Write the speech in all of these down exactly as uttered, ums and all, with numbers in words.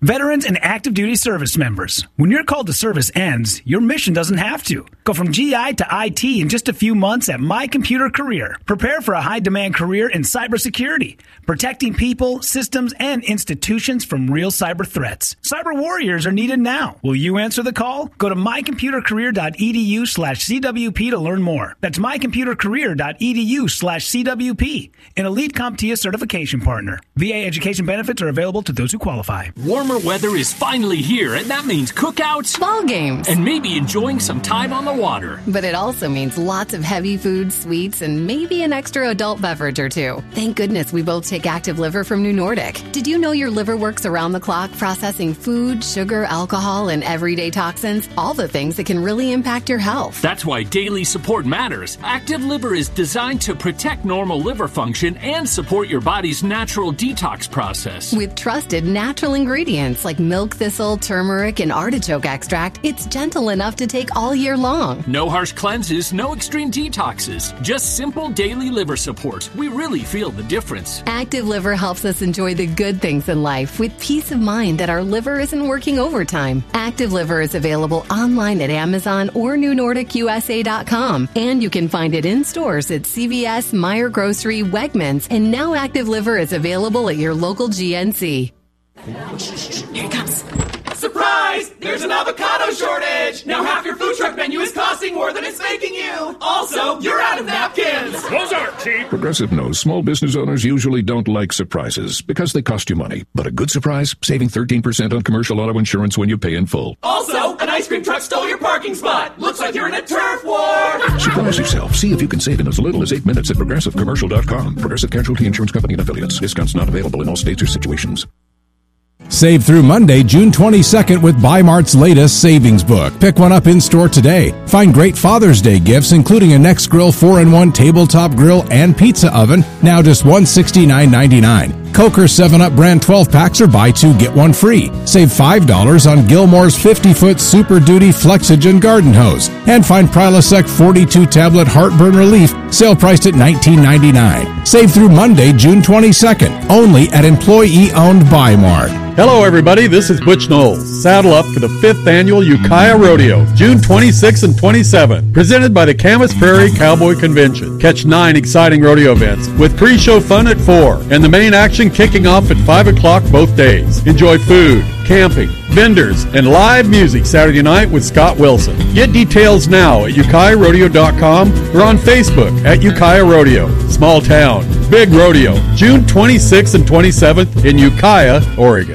Veterans and active duty service members. When your call to service ends, your mission doesn't have to. Go from G I to I T in just a few months at My Computer Career. Prepare for a high-demand career in cybersecurity, protecting people, systems, and institutions from real cyber threats. Cyber warriors are needed now. Will you answer the call? Go to mycomputercareer.edu slash CWP to learn more. That's mycomputercareer.edu slash CWP, an elite CompTIA certification partner. V A education benefits are available to those who qualify. Warmer weather is finally here, and that means cookouts, ball games, and maybe enjoying some time on the water. But it also means lots of heavy food, sweets, and maybe an extra adult beverage or two. Thank goodness we both take Active Liver from New Nordic. Did you know your liver works around the clock processing food, sugar, alcohol, and everyday toxins? All the things that can really impact your health. That's why daily support matters. Active Liver is designed to protect normal liver function and support your body's natural detox process. With trusted natural ingredients like milk thistle, turmeric, and artichoke extract, it's gentle enough to take all year long. No harsh cleanses, no extreme detoxes, just simple daily liver support. We really feel the difference. Active Liver helps us enjoy the good things in life with peace of mind that our liver isn't working overtime. Active Liver is available online at Amazon or new nordic u s a dot com, and you can find it in stores at C V S, Meijer Grocery, Wegmans, and now Active Liver is available at your local G N C. Here it comes. Surprise! There's an avocado shortage! Now half your food truck menu is costing more than it's making you! Also, you're out of napkins! Those aren't cheap! Progressive knows small business owners usually don't like surprises because they cost you money. But a good surprise? Saving thirteen percent on commercial auto insurance when you pay in full. Also, an ice cream truck stole your parking spot! Looks like you're in a turf war! Surprise yourself. See if you can save in as little as eight minutes at progressive commercial dot com. Progressive Casualty Insurance Company and Affiliates. Discounts not available in all states or situations. Save through Monday, June twenty-second with Bi-Mart's latest savings book. Pick one up in-store today. Find great Father's Day gifts, including a Next Grill four in one tabletop grill and pizza oven, now just one hundred sixty-nine dollars and ninety-nine cents. Coker seven up brand twelve packs are buy two, get one free. Save five dollars on Gilmore's fifty-foot Super Duty Flexogen garden hose. And find Prilosec forty-two tablet heartburn relief, sale priced at nineteen ninety-nine dollars. Save through Monday, June twenty-second, only at employee-owned Bi-Mart. Hello, everybody. This is Butch Knowles. Saddle up for the fifth annual Ukiah Rodeo, June twenty-sixth and twenty-seventh, presented by the Camas Prairie Cowboy Convention. Catch nine exciting rodeo events with pre-show fun at four and the main action kicking off at five o'clock both days. Enjoy food, camping, vendors, and live music Saturday night with Scott Wilson. Get details now at ukiah rodeo dot com or on Facebook at Ukiah Rodeo. Small town, big rodeo, June twenty-sixth and twenty-seventh in Ukiah, Oregon.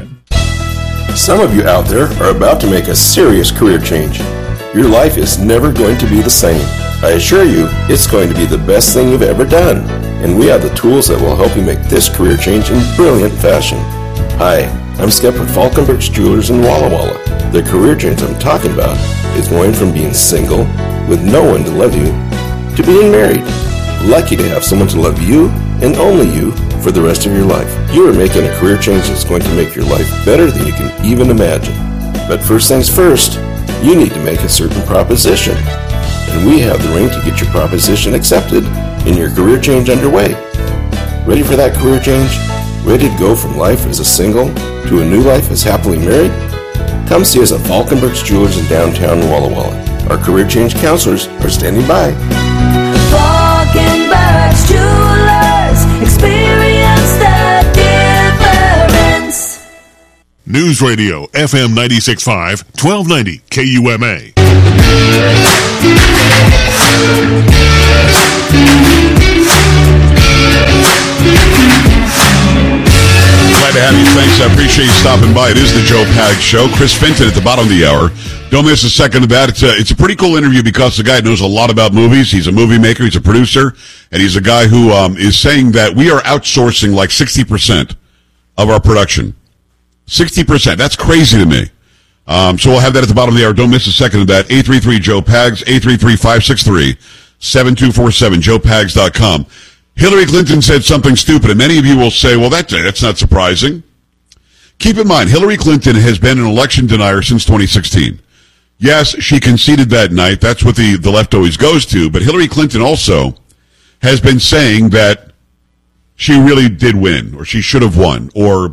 Some of you out there are about to make a serious career change. Your life is never going to be the same. I assure you, it's going to be the best thing you've ever done. And we have the tools that will help you make this career change in brilliant fashion. Hi, I'm Skep with Falkenbergs Jewelers in Walla Walla. The career change I'm talking about is going from being single, with no one to love you, to being married. Lucky to have someone to love you, and only you, for the rest of your life. You are making a career change that's going to make your life better than you can even imagine. But first things first, you need to make a certain proposition. And we have the ring to get your proposition accepted and your career change underway. Ready for that career change? Ready to go from life as a single to a new life as happily married? Come see us at Falkenbergs Jewelers in downtown Walla Walla. Our career change counselors are standing by. Falkenbergs Jewelers, experience the difference. News Radio, F M ninety-six point five, twelve ninety K U M A. Glad to have you. Thanks. I appreciate you stopping by. It is the Joe Pags Show. Chris Fenton at the bottom of the hour. Don't miss a second of that. It's a, it's a pretty cool interview because the guy knows a lot about movies. He's a movie maker. He's a producer. And he's a guy who um, is saying that we are outsourcing like sixty percent of our production. sixty percent. That's crazy to me. Um, so we'll have that at the bottom of the hour. Don't miss a second of that. eight three three Joe Pags, eight three three, five six three, seven two four seven, joe pags dot com. Hillary Clinton said something stupid, and many of you will say, well, that, that's not surprising. Keep in mind, Hillary Clinton has been an election denier since twenty sixteen. Yes, she conceded that night. That's what the, the left always goes to. But Hillary Clinton also has been saying that she really did win, or she should have won, or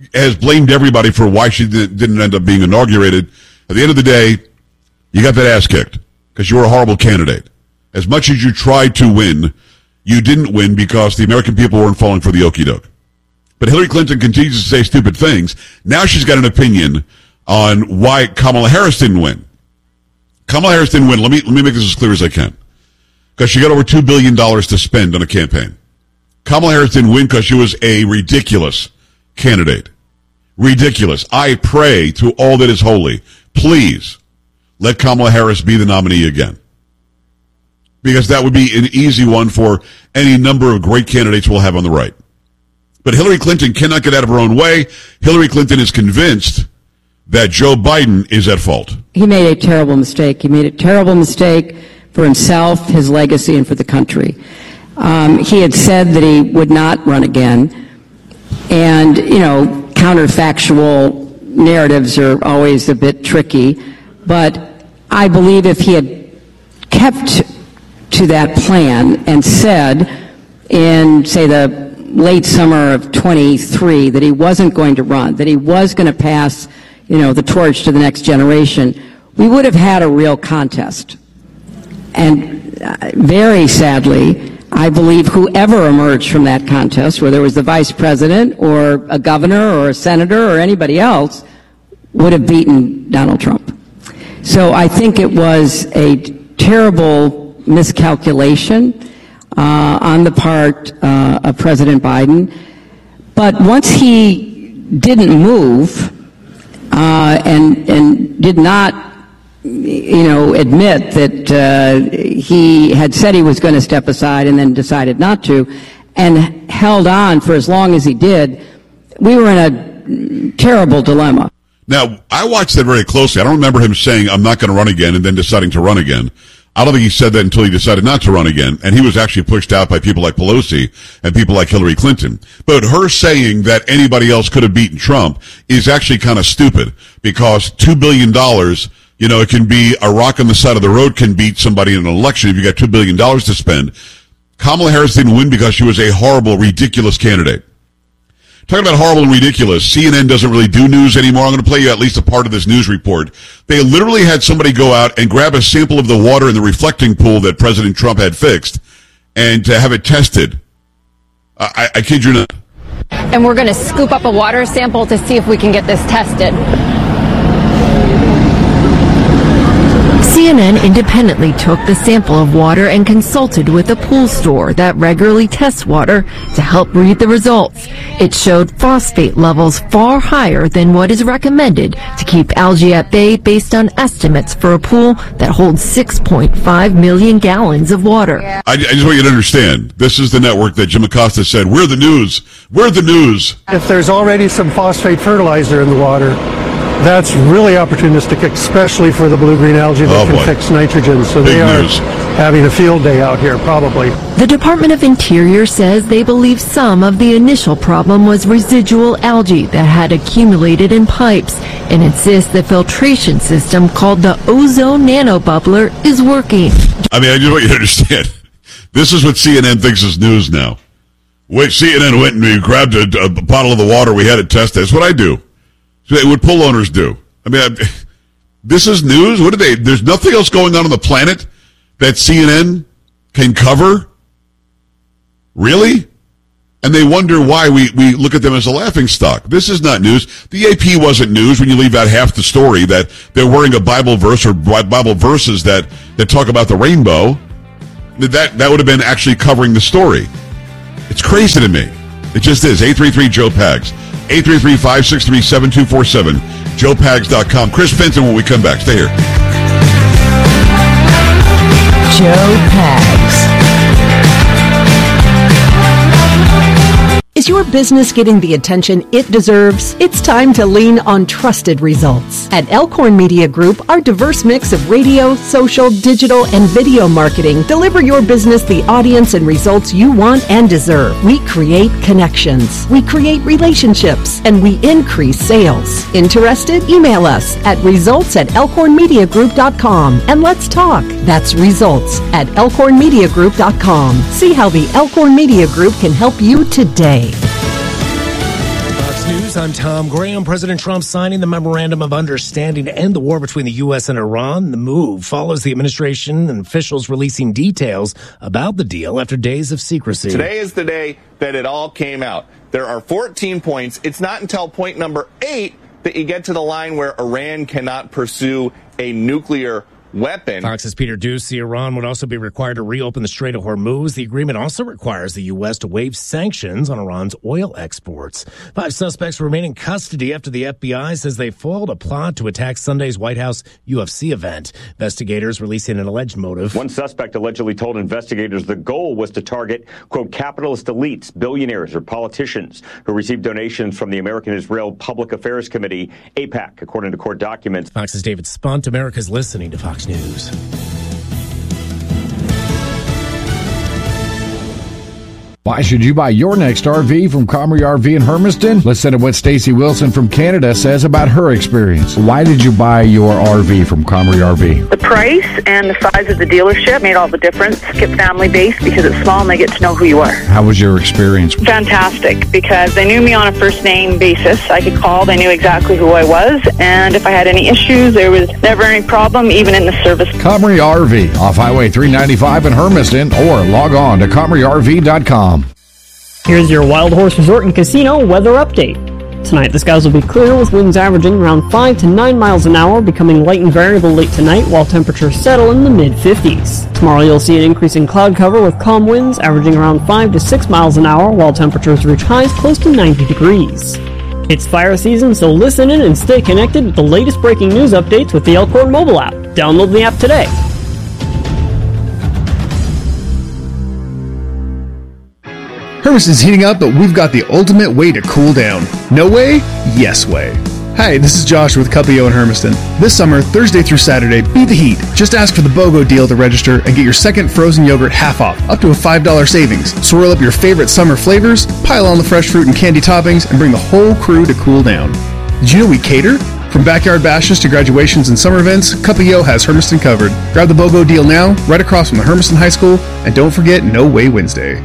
has blamed everybody for why she didn't end up being inaugurated. At the end of the day, you got that ass kicked because you were a horrible candidate. As much as you tried to win, you didn't win because the American people weren't falling for the okie doke. But Hillary Clinton continues to say stupid things. Now she's got an opinion on why Kamala Harris didn't win. Kamala Harris didn't win. Let me let me make this as clear as I can. Because she got over two billion dollars to spend on a campaign. Kamala Harris didn't win because she was a ridiculous candidate. Ridiculous. I pray to all that is holy, please let Kamala Harris be the nominee again. Because that would be an easy one for any number of great candidates we'll have on the right. But Hillary Clinton cannot get out of her own way. Hillary Clinton is convinced that Joe Biden is at fault. He made a terrible mistake. He made a terrible mistake for himself, his legacy, and for the country. Um, he had said that he would not run again. And, you know, counterfactual narratives are always a bit tricky. But I believe if he had kept to that plan and said in, say, the late summer of twenty-three that he wasn't going to run, that he was going to pass, you know, the torch to the next generation, we would have had a real contest. And uh, very sadly, I believe whoever emerged from that contest, whether it was the vice president or a governor or a senator or anybody else, would have beaten Donald Trump. So I think it was a terrible miscalculation uh, on the part uh, of President Biden. But once he didn't move uh, and and did not, you know, admit that uh, he had said he was going to step aside and then decided not to, and held on for as long as he did, we were in a terrible dilemma. Now, I watched that very closely. I don't remember him saying, I'm not going to run again, and then deciding to run again. I don't think he said that until he decided not to run again, and he was actually pushed out by people like Pelosi and people like Hillary Clinton. But her saying that anybody else could have beaten Trump is actually kind of stupid, because two billion dollars, you know, it can be a rock on the side of the road can beat somebody in an election if you got two billion dollars to spend. Kamala Harris didn't win because she was a horrible, ridiculous candidate. Talking about horrible and ridiculous, C N N doesn't really do news anymore. I'm going to play you at least a part of this news report. They literally had somebody go out and grab a sample of the water in the reflecting pool that President Trump had fixed and to have it tested. I, I kid you not. And we're going to scoop up a water sample to see if we can get this tested. C N N independently took the sample of water and consulted with a pool store that regularly tests water to help read the results. It showed phosphate levels far higher than what is recommended to keep algae at bay based on estimates for a pool that holds six point five million gallons of water. I, I just want you to understand, this is the network that Jim Acosta said, we're the news, we're the news. If there's already some phosphate fertilizer in the water, that's really opportunistic, especially for the blue-green algae that oh, can boy. fix nitrogen. So Big they are news. having a field day out here, probably. The Department of Interior says they believe some of the initial problem was residual algae that had accumulated in pipes, and insists the filtration system called the ozone nanobubbler is working. I mean, I just want you to understand, this is what C N N thinks is news now. Wait, C N N went and we grabbed a, a bottle of the water, we had it tested. That's what I do. What pool owners do. I mean, I, this is news? What do they, there's nothing else going on on the planet that C N N can cover? Really? And they wonder why we, we look at them as a laughingstock. This is not news. The A P wasn't news when you leave out half the story that they're wearing a Bible verse or Bible verses that, that talk about the rainbow. That, that would have been actually covering the story. It's crazy to me. It just is. eight three three Joe Pags. eight three three, five six three, seven two four seven. joe pags dot com. Chris Fenton when we come back. Stay here. Joe Pags. Is your business getting the attention it deserves? It's time to lean on trusted results. At Elkhorn Media Group, our diverse mix of radio, social, digital, and video marketing deliver your business the audience and results you want and deserve. We create connections, we create relationships, and we increase sales. Interested? Email us at results at elkhorn media group dot com and let's talk. That's results at elkhorn media group dot com. See how the Elkhorn Media Group can help you today. Fox News, I'm Tom Graham. President Trump signing the memorandum of understanding to end the war between the U S and Iran. The move follows the administration and officials releasing details about the deal after days of secrecy. Today is the day that it all came out. There are fourteen points. It's not until point number eight that you get to the line where Iran cannot pursue a nuclear weapon. Fox's Peter Doocy. Iran would also be required to reopen the Strait of Hormuz. The agreement also requires the U S to waive sanctions on Iran's oil exports. Five suspects remain in custody after the F B I says they foiled a plot to attack Sunday's White House U F C event. Investigators releasing an alleged motive. One suspect allegedly told investigators the goal was to target, quote, capitalist elites, billionaires, or politicians who received donations from the American Israel Public Affairs Committee, AIPAC, according to court documents. Fox's David Spunt. America's listening to Fox News. Why should you buy your next R V from Comrie R V in Hermiston? Listen to what Stacy Wilson from Canada says about her experience. Why did you buy your R V from Comrie R V? The price and the size of the dealership made all the difference. Get family-based because it's small and they get to know who you are. How was your experience? Fantastic, because they knew me on a first-name basis. I could call, they knew exactly who I was, and if I had any issues, there was never any problem, even in the service. Comrie R V, off Highway three ninety-five in Hermiston, or log on to comrie R V dot com. Here's your Wild Horse Resort and Casino weather update. Tonight, the skies will be clear with winds averaging around five to nine miles an hour, becoming light and variable late tonight while temperatures settle in the mid fifties. Tomorrow, you'll see an increase in cloud cover with calm winds averaging around five to six miles an hour while temperatures reach highs close to ninety degrees. It's fire season, so listen in and stay connected with the latest breaking news updates with the Elkhorn mobile app. Download the app today. Hermiston's heating up, but we've got the ultimate way to cool down. No way? Yes way. Hi, this is Josh with Cupio in Hermiston. This summer, Thursday through Saturday, beat the heat. Just ask for the BOGO deal to register and get your second frozen yogurt half off, up to a five dollars savings. Swirl up your favorite summer flavors, pile on the fresh fruit and candy toppings, and bring the whole crew to cool down. Did you know we cater? From backyard bashes to graduations and summer events, Cupio has Hermiston covered. Grab the BOGO deal now, right across from the Hermiston High School, and don't forget No Way Wednesday.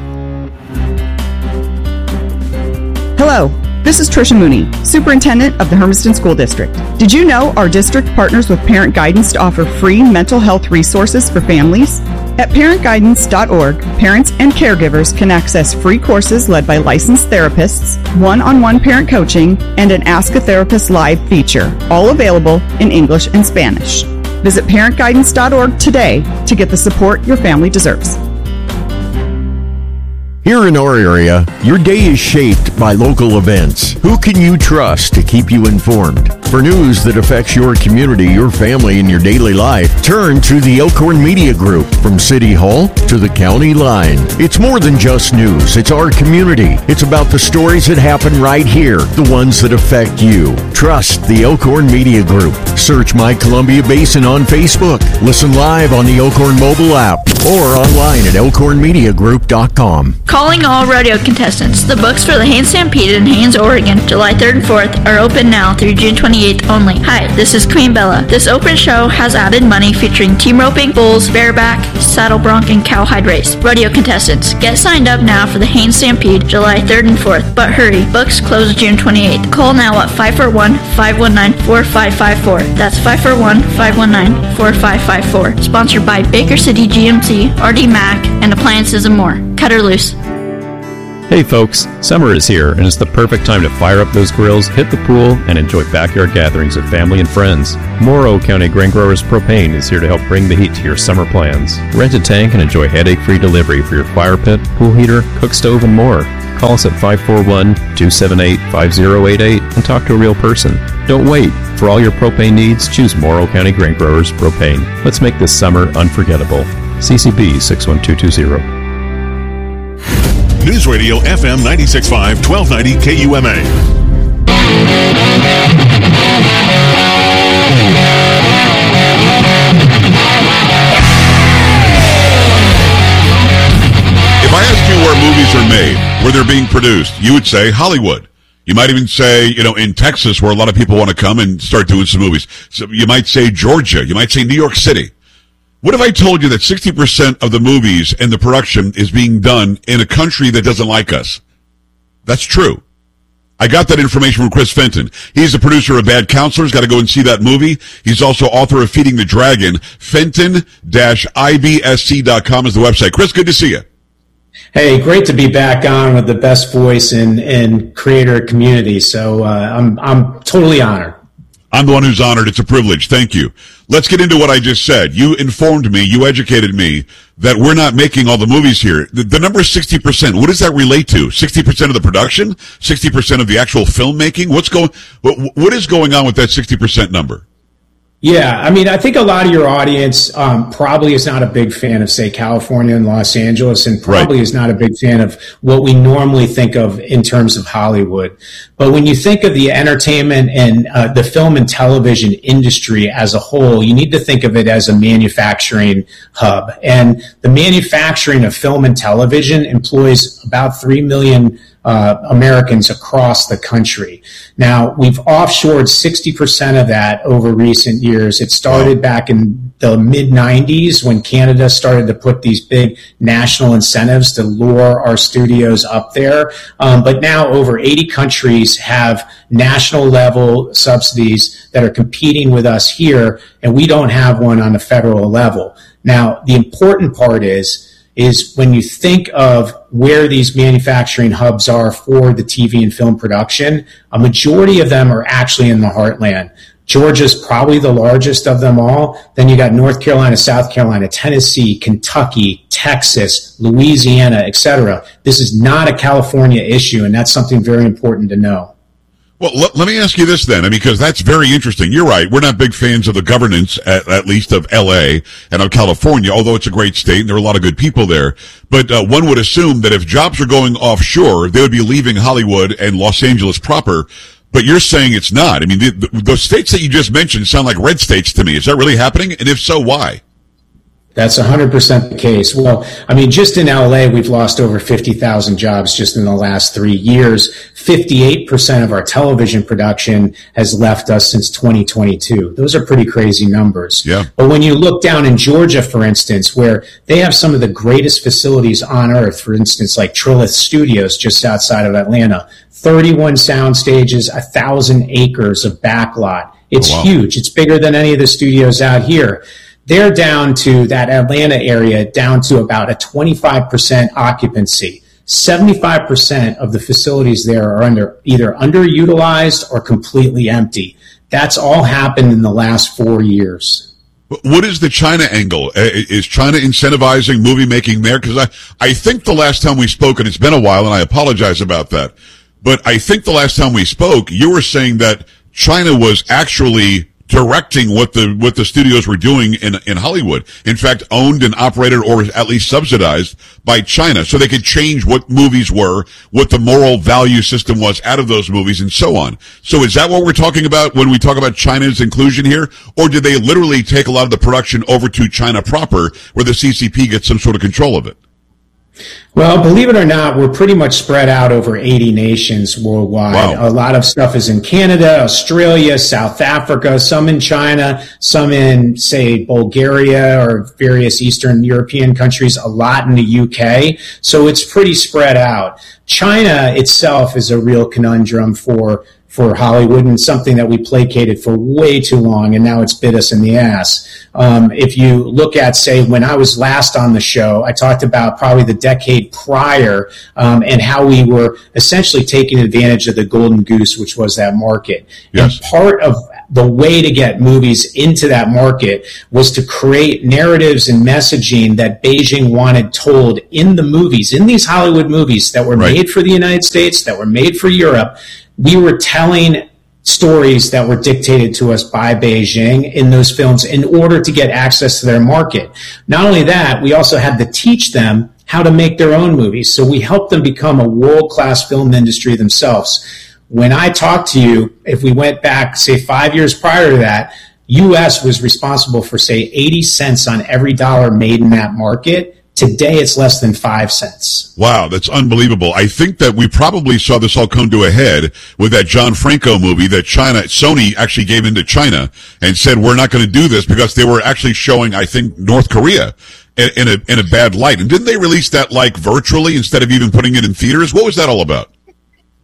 Hello, this is Tricia Mooney, Superintendent of the Hermiston School District. Did you know our district partners with Parent Guidance to offer free mental health resources for families? At parent guidance dot org, parents and caregivers can access free courses led by licensed therapists, one-on-one parent coaching, and an Ask a Therapist Live feature, all available in English and Spanish. Visit parent guidance dot org today to get the support your family deserves. Here in our area, your day is shaped by local events. Who can you trust to keep you informed? For news that affects your community, your family, and your daily life, turn to the Elkhorn Media Group. From City Hall to the county line. It's more than just news. It's our community. It's about the stories that happen right here, the ones that affect you. Trust the Elkhorn Media Group. Search My Columbia Basin on Facebook. Listen live on the Elkhorn mobile app or online at elkhorn media group dot com. Calling all rodeo contestants. The books for the Haines Stampede in Haines, Oregon, July third and fourth are open now through June twenty-eighth only. Hi, this is Queen Bella. This open show has added money featuring team roping, bulls, bareback, saddle bronc, and cowhide race. Rodeo contestants, get signed up now for the Haines Stampede July third and fourth. But hurry, books close June twenty-eighth. Call now at five four one, five one nine, four five five four. That's five four one, five one nine, four five five four. Sponsored by Baker City G M C, R D Mac, and Appliances and More. Cut her loose. Hey folks, summer is here and it's the perfect time to fire up those grills, hit the pool, and enjoy backyard gatherings with family and friends. Morrow County Grain Growers Propane is here to help bring the heat to your summer plans. Rent a tank and enjoy headache-free delivery for your fire pit, pool heater, cook stove, and more. Call us at five four one, two seven eight, five zero eight eight and talk to a real person. Don't wait. For all your propane needs, choose Morrow County Grain Growers Propane. Let's make this summer unforgettable. C C B six one two two zero. News Radio F M ninety-six point five, twelve ninety K U M A. If I asked you where movies are made, where they're being produced, you would say Hollywood. You might even say, you know, in Texas, where a lot of people want to come and start doing some movies. So you might say Georgia. You might say New York City. What if I told you that sixty percent of the movies and the production is being done in a country that doesn't like us? That's true. I got that information from Chris Fenton. He's the producer of Bad Counselors. Got to go and see that movie. He's also author of Feeding the Dragon. Fenton dash I B S C dot com is the website. Chris, good to see you. Hey, great to be back on with the best voice in, in creator community. So uh, I'm I'm totally honored. I'm the one who's honored. It's a privilege. Thank you. Let's get into what I just said. You informed me, you educated me that we're not making all the movies here. The, the number is sixty percent. What does that relate to? sixty percent of the production? sixty percent of the actual filmmaking? What's going, what, what is going on with that sixty percent number? Yeah, I mean, I think a lot of your audience um, probably is not a big fan of, say, California and Los Angeles, and probably right. is not a big fan of what we normally think of in terms of Hollywood. But when you think of the entertainment and uh, the film and television industry as a whole, you need to think of it as a manufacturing hub. And the manufacturing of film and television employs about three million Uh, Americans across the country. Now, we've offshored sixty percent of that over recent years. It started back in the mid nineties when Canada started to put these big national incentives to lure our studios up there. Um, but now over eighty countries have national level subsidies that are competing with us here, and we don't have one on the federal level. Now, the important part is is when you think of where these manufacturing hubs are for the T V and film production, a majority of them are actually in the heartland. Georgia's probably the largest of them all. Then you got North Carolina, South Carolina, Tennessee, Kentucky, Texas, Louisiana, et cetera. This is not a California issue, and that's something very important to know. Well, let, let me ask you this then, because that's very interesting. You're right. We're not big fans of the governance, at, at least of L A and of California, although it's a great state and there are a lot of good people there. But uh, one would assume that if jobs are going offshore, they would be leaving Hollywood and Los Angeles proper. But you're saying it's not. I mean, the, the, the states that you just mentioned sound like red states to me. Is that really happening? And if so, why? That's one hundred percent the case. Well, I mean, just in L A, we've lost over fifty thousand jobs just in the last three years. fifty-eight percent of our television production has left us since twenty twenty-two. Those are pretty crazy numbers. Yeah. But when you look down in Georgia, for instance, where they have some of the greatest facilities on earth, for instance, like Trilith Studios just outside of Atlanta, thirty-one sound stages, one thousand acres of backlot. It's oh, wow. huge. It's bigger than any of the studios out here. They're down to that Atlanta area, down to about a twenty-five percent occupancy. seventy-five percent of the facilities there are under either underutilized or completely empty. That's all happened in the last four years. What is the China angle? Is China incentivizing movie making there? Because I, I think the last time we spoke, and it's been a while, and I apologize about that, but I think the last time we spoke, you were saying that China was actually directing what the what the studios were doing in in Hollywood. In fact, owned and operated or at least subsidized by China, so they could change what movies were, what the moral value system was out of those movies, and so on. So is that what we're talking about when we talk about China's inclusion here? Or did they literally take a lot of the production over to China proper, where the C C P gets some sort of control of it? Well, believe it or not, we're pretty much spread out over eighty nations worldwide. Wow. A lot of stuff is in Canada, Australia, South Africa, some in China, some in, say, Bulgaria or various Eastern European countries, a lot in the U K. So it's pretty spread out. China itself is a real conundrum for for Hollywood, and something that we placated for way too long, and now it's bit us in the ass. Um, if you look at, say, when I was last on the show, I talked about probably the decade prior um, and how we were essentially taking advantage of the golden goose, which was that market. Yes. And part of the way to get movies into that market was to create narratives and messaging that Beijing wanted told in the movies, in these Hollywood movies that were right. made for the United States, that were made for Europe. We were telling stories that were dictated to us by Beijing in those films in order to get access to their market. Not only that, we also had to teach them how to make their own movies. So we helped them become a world-class film industry themselves. When I talked to you, if we went back, say, five years prior to that, U S was responsible for, say, eighty cents on every dollar made in that market. Today, it's less than five cents. Wow, that's unbelievable. I think that we probably saw this all come to a head with that John Franco movie that China, Sony actually gave into China and said, we're not going to do this, because they were actually showing, I think, North Korea in, in a, in a bad light. And didn't they release that like virtually instead of even putting it in theaters? What was that all about?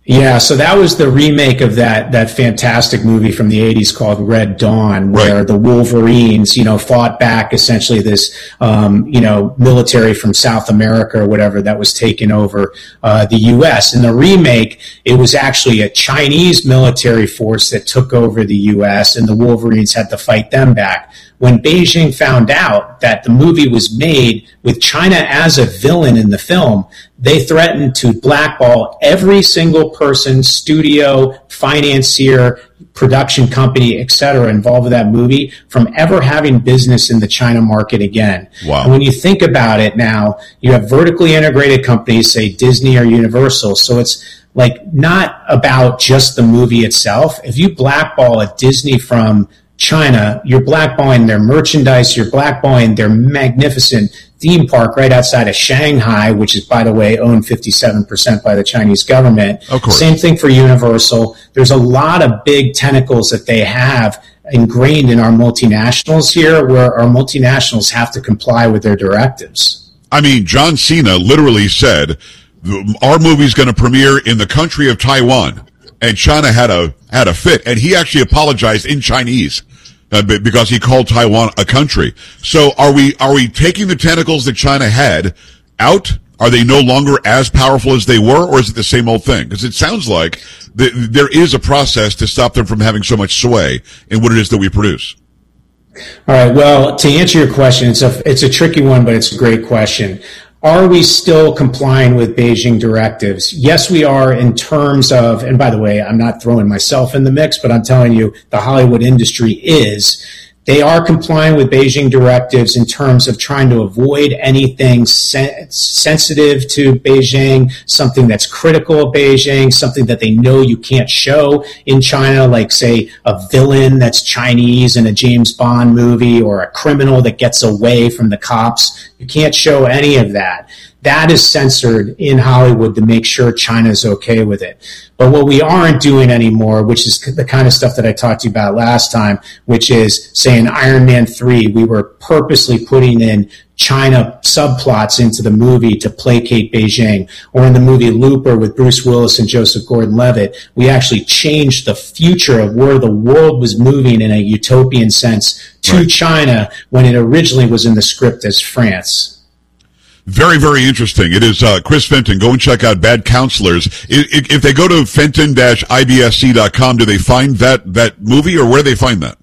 Yeah, so that was the remake of that that fantastic movie from the eighties called Red Dawn, where right. the Wolverines, you know, fought back essentially this, um, you know, military from South America or whatever that was taking over uh, the U S. In the remake, it was actually a Chinese military force that took over the U S, and the Wolverines had to fight them back. When Beijing found out that the movie was made with China as a villain in the film, they threatened to blackball every single person, studio, financier, production company, et cetera, involved with that movie from ever having business in the China market again. Wow. And when you think about it now, you have vertically integrated companies, say Disney or Universal, so it's like not about just the movie itself. If you blackball a Disney from China, you're blackballing their merchandise, you're blackballing their magnificent theme park right outside of Shanghai, which is, by the way, owned fifty-seven percent by the Chinese government. Of course. Same thing for Universal. There's a lot of big tentacles that they have ingrained in our multinationals here, where our multinationals have to comply with their directives. I mean, John Cena literally said, our movie's going to premiere in the country of Taiwan. And China had a had a fit, and he actually apologized in Chinese uh, because he called Taiwan a country. So, are we are we taking the tentacles that China had out? Are they no longer as powerful as they were, or is it the same old thing? Because it sounds like th- there is a process to stop them from having so much sway in what it is that we produce. All right. Well, to answer your question, it's a it's a tricky one, but it's a great question. Are we still complying with Beijing directives? Yes, we are in terms of, and by the way, I'm not throwing myself in the mix, but I'm telling you the Hollywood industry is. They are complying with Beijing directives in terms of trying to avoid anything sen- sensitive to Beijing, something that's critical of Beijing, something that they know you can't show in China, like, say, a villain that's Chinese in a James Bond movie or a criminal that gets away from the cops. You can't show any of that. That is censored in Hollywood to make sure China's okay with it. But what we aren't doing anymore, which is the kind of stuff that I talked to you about last time, which is, say, in Iron Man three, we were purposely putting in China subplots into the movie to placate Beijing. Or in the movie Looper with Bruce Willis and Joseph Gordon-Levitt, we actually changed the future of where the world was moving in a utopian sense to right. China when it originally was in the script as France. Very, very interesting. It is uh, Chris Fenton. Go and check out Bad Counselors. If, if they go to fenton dash I B S C dot com, do they find that, that movie, or where do they find that?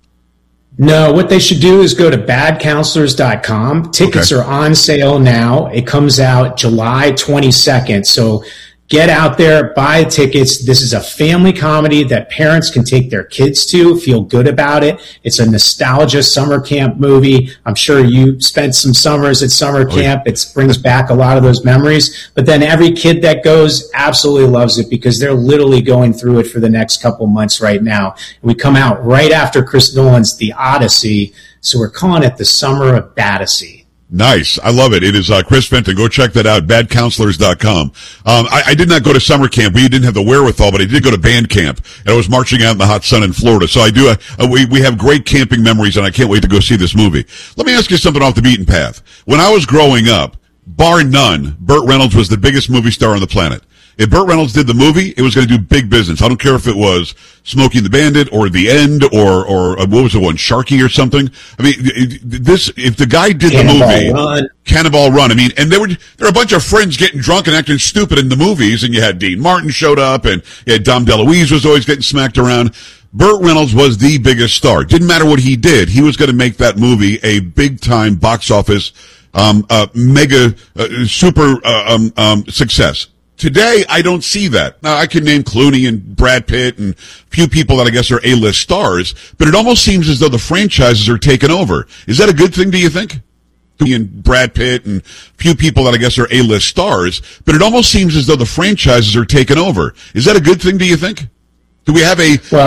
No, what they should do is go to bad counselors dot com. Tickets okay. are on sale now. It comes out July twenty-second. So get out there, buy tickets. This is a family comedy that parents can take their kids to, feel good about it. It's a nostalgia summer camp movie. I'm sure you spent some summers at summer camp. It brings back a lot of those memories. But then every kid that goes absolutely loves it because they're literally going through it for the next couple months right now. We come out right after Chris Nolan's The Odyssey, so we're calling it the Summer of Battersea. Nice. I love it. It is uh, Chris Fenton. Go check that out, bad counselors dot com. Um, I, I did not go to summer camp. We didn't have the wherewithal, but I did go to band camp, and I was marching out in the hot sun in Florida. So I do. Uh, uh, we, we have great camping memories, and I can't wait to go see this movie. Let me ask you something off the beaten path. When I was growing up, bar none, Burt Reynolds was the biggest movie star on the planet. If Burt Reynolds did the movie, it was going to do big business. I don't care if it was Smokey and the Bandit or The End or, or uh, what was the one, Sharky or something. I mean, this, if the guy did Cannonball the movie, Run. Cannonball Run, I mean, and there were, there were a bunch of friends getting drunk and acting stupid in the movies, and you had Dean Martin showed up, and you had Dom DeLuise was always getting smacked around. Burt Reynolds was the biggest star. Didn't matter what he did. He was going to make that movie a big-time box office, um, uh, mega, uh, super, uh, um, um, success. Today, I don't see that. Now, I can name Clooney and Brad Pitt and a few people that I guess are A-list stars, but it almost seems as though the franchises are taking over. Is that a good thing, do you think? And Brad Pitt and a few people that I guess are A-list stars, but it almost seems as though the franchises are taking over. Is that a good thing, do you think? Do we have a... Well,